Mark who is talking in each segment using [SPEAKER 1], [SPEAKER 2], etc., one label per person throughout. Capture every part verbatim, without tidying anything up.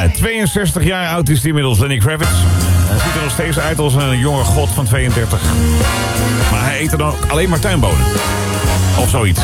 [SPEAKER 1] Ja, tweeënzestig jaar oud is hij inmiddels, Lenny Kravitz. Hij ziet er nog steeds uit als een jonge god van tweeëndertig. Maar hij eet er dan ook alleen maar tuinbonen. Of zoiets.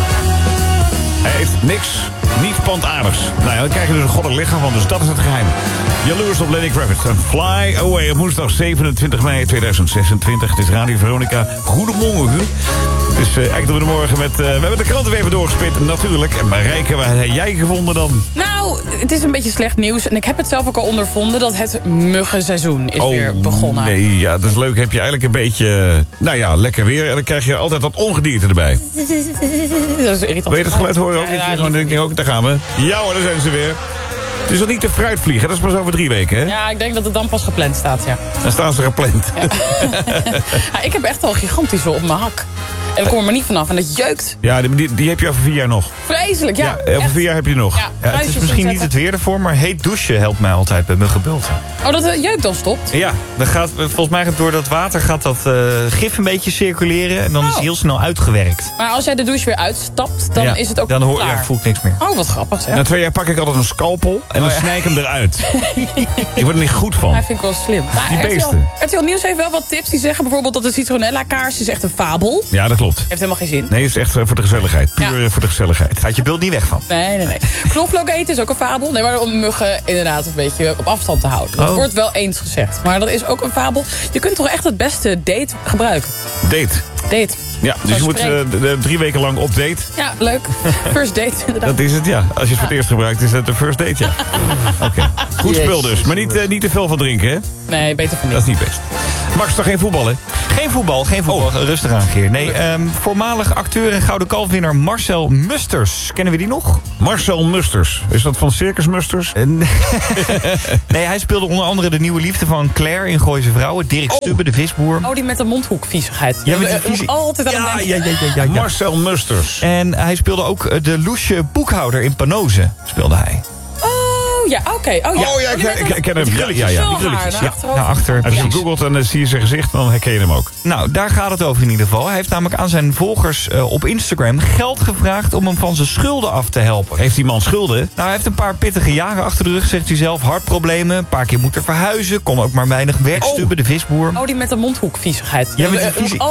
[SPEAKER 1] Hij eet niks, niet plantaardigs. Nou ja, dan krijg je dus een goddelijk lichaam van, dus dat is het geheim. Jaloers op Lenny Kravitz. En Fly Away op woensdag zevenentwintig mei tweeduizend zesentwintig. Het is Radio Veronica. Goedemorgen. Dus uh, eigenlijk doen we de morgen met... Uh, we hebben de kranten weer even doorgespit, natuurlijk. En Marijke, waar heb jij gevonden dan?
[SPEAKER 2] Nou, het is een beetje slecht nieuws. En ik heb het zelf ook al ondervonden dat het muggenseizoen is
[SPEAKER 1] oh,
[SPEAKER 2] weer begonnen.
[SPEAKER 1] Nee, ja, dat is leuk. Heb je eigenlijk een beetje... Uh, nou ja, lekker weer. En dan krijg je altijd wat ongedierte erbij.
[SPEAKER 2] Dat is irritant.
[SPEAKER 1] Wil je dat geluid horen ook?
[SPEAKER 2] Ja, ja,
[SPEAKER 1] ik gewoon denk, ook, daar gaan we. Ja hoor, daar zijn ze weer. Het is nog niet de fruitvliegen, dat is pas over drie weken, hè?
[SPEAKER 2] Ja, ik denk dat het dan pas gepland staat, ja.
[SPEAKER 1] Dan staan ze gepland.
[SPEAKER 2] Ja. Ja, ik heb echt al gigantische op mijn hak. En ik kom er maar niet vanaf en dat jeukt.
[SPEAKER 1] Ja, die, die heb je over vier jaar nog.
[SPEAKER 2] Vreselijk, ja.
[SPEAKER 1] Ja, over vier jaar heb je nog.
[SPEAKER 2] Ja,
[SPEAKER 3] Ja, het is misschien niet het weer ervoor, maar heet douchen helpt mij altijd bij muggenbulten.
[SPEAKER 2] Oh, dat de jeuk dan stopt?
[SPEAKER 3] Ja, dan gaat, volgens mij gaat door dat water gaat dat uh, gif een beetje circuleren en dan
[SPEAKER 2] Oh.
[SPEAKER 3] is het heel snel uitgewerkt.
[SPEAKER 2] Maar als jij de douche weer uitstapt, dan
[SPEAKER 3] ja,
[SPEAKER 2] is het ook
[SPEAKER 3] dan hoor,
[SPEAKER 2] klaar.
[SPEAKER 3] ja, voel ik niks meer.
[SPEAKER 2] Oh, wat grappig, zeg.
[SPEAKER 1] Na twee jaar pak ik altijd een scalpel en dan
[SPEAKER 3] Oh, ja.
[SPEAKER 1] snij ik hem eruit. Ik word er niet goed van.
[SPEAKER 2] Dat vind ik wel slim. Maar
[SPEAKER 1] Die
[SPEAKER 2] R T L,
[SPEAKER 1] beesten.
[SPEAKER 2] R T L Nieuws heeft wel wat tips die zeggen bijvoorbeeld dat de citronella kaars is echt een fabel.
[SPEAKER 1] Ja, dat klopt.
[SPEAKER 2] Heeft helemaal geen zin.
[SPEAKER 1] Nee, het is echt uh, voor de gezelligheid. Puur
[SPEAKER 2] Ja.
[SPEAKER 1] uh, voor de gezelligheid.
[SPEAKER 3] Gaat je bult niet weg van.
[SPEAKER 2] Nee, nee, nee. Knoflook eten is ook een fabel. Nee, maar om muggen inderdaad een beetje op afstand te houden. Dat
[SPEAKER 3] Oh.
[SPEAKER 2] wordt wel eens gezegd. Maar dat is ook een fabel. Je kunt toch echt het beste date gebruiken.
[SPEAKER 1] Date.
[SPEAKER 2] Date.
[SPEAKER 1] Ja, dus je moet uh, de, de drie weken lang op date.
[SPEAKER 2] Ja, leuk. First date inderdaad.
[SPEAKER 1] Dat is het, ja. Als je het voor het eerst gebruikt, is het de first date, ja. Oké. Okay. Goed spul dus. Maar niet, uh, niet te veel van drinken, hè?
[SPEAKER 2] Nee, beter van
[SPEAKER 1] Dat
[SPEAKER 2] niet.
[SPEAKER 1] is niet best. Max, toch geen voetbal, hè?
[SPEAKER 3] Geen voetbal, geen voetbal.
[SPEAKER 1] Oh.
[SPEAKER 3] Rustig aan, Geer. Nee, um, voormalig acteur en Gouden Kalfwinnaar Marcel Musters. Kennen we die nog?
[SPEAKER 1] Marcel Musters. Is dat van Circus Musters?
[SPEAKER 3] Nee, hij speelde onder andere de nieuwe liefde van Claire in Gooise Vrouwen. Dirk
[SPEAKER 1] Oh.
[SPEAKER 3] Stubbe, de visboer.
[SPEAKER 2] Oh, die met de mondhoekviezigheid.
[SPEAKER 3] Ja, met die
[SPEAKER 2] Ik moet
[SPEAKER 3] vieze-
[SPEAKER 2] altijd aan hem
[SPEAKER 3] Ja,
[SPEAKER 2] denken.
[SPEAKER 3] ja, ja, ja, ja, ja.
[SPEAKER 1] Marcel Musters.
[SPEAKER 3] En hij speelde ook uh, de loesje boekhouder in Panoze. Speelde hij.
[SPEAKER 2] Oh, ja, oké. Oh, ja.
[SPEAKER 1] Oh ja, ik ken, ik ken hem. Ja, ja, ja.
[SPEAKER 2] Zo
[SPEAKER 1] Die
[SPEAKER 2] haar
[SPEAKER 1] krulletjes,
[SPEAKER 2] naar
[SPEAKER 1] ja.
[SPEAKER 2] achterover.
[SPEAKER 3] Naar achter.
[SPEAKER 1] Als je hem
[SPEAKER 3] Precies.
[SPEAKER 1] googelt en dan zie je zijn gezicht, dan herken je hem ook.
[SPEAKER 3] Nou, daar gaat het over in ieder geval. Hij heeft namelijk aan zijn volgers uh, op Instagram geld gevraagd om hem van zijn schulden af te helpen.
[SPEAKER 1] Heeft die man schulden?
[SPEAKER 3] Nou, hij heeft een paar pittige jaren achter de rug, zegt hij zelf. Hartproblemen, een paar keer moeten verhuizen. Kon ook maar weinig werk.
[SPEAKER 1] Oh.
[SPEAKER 3] Stubbe, de visboer.
[SPEAKER 2] Oh, die met de mondhoekviezigheid.
[SPEAKER 3] Ja, met die
[SPEAKER 2] Ik moet
[SPEAKER 3] vieze-